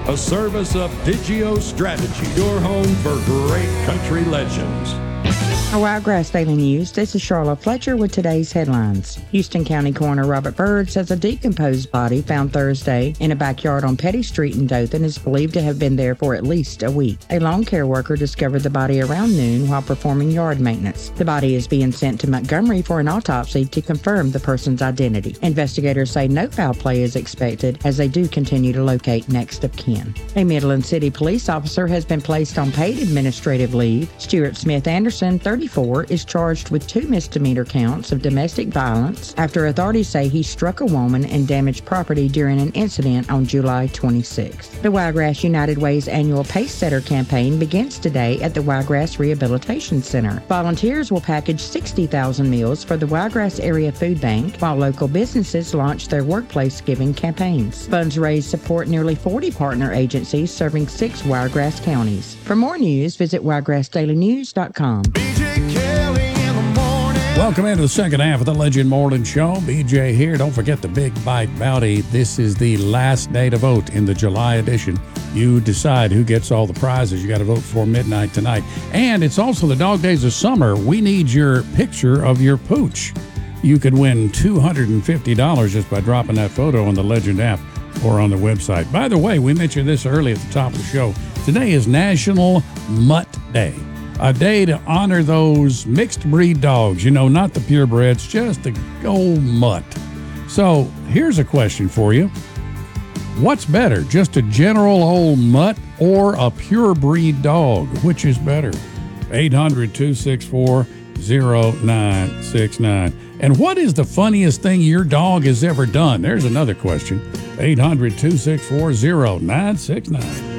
a service of Digio Strategy, your home for great country legends. Our Wiregrass Daily News, this is Charlotte Fletcher with today's headlines. Houston County Coroner Robert Byrd says a decomposed body found Thursday in a backyard on Petty Street in Dothan is believed to have been there for at least a week. A lawn care worker discovered the body around noon while performing yard maintenance. The body is being sent to Montgomery for an autopsy to confirm the person's identity. Investigators say no foul play is expected as they do continue to locate next of kin. A Midland City police officer has been placed on paid administrative leave. Stuart Smith Anderson, 34, is charged with 2 misdemeanor counts of domestic violence after authorities say he struck a woman and damaged property during an incident on July 26th. The Wiregrass United Way's annual Pace Setter campaign begins today at the Wiregrass Rehabilitation Center. Volunteers will package 60,000 meals for the Wiregrass Area Food Bank, while local businesses launch their workplace giving campaigns. Funds raised support nearly 40 partner agencies serving 6 Wiregrass counties. For more news, visit wiregrassdailynews.com. Welcome into the second half of the Legend Morning Show. BJ here. Don't forget the Big Bite Bounty. This is the last day to vote in the July edition. You decide who gets all the prizes. You got to vote before midnight tonight. And it's also the Dog Days of Summer. We need your picture of your pooch. You could win $250 just by dropping that photo on the Legend app or on the website. By the way, we mentioned this early at the top of the show. Today is National Mutt Day. A day to honor those mixed breed dogs, not the purebreds, just the old mutt. So here's a question for you. What's better, just a general old mutt or a pure breed dog? Which is better? 800-264-0969. And what is the funniest thing your dog has ever done? There's another question. 800-264-0969.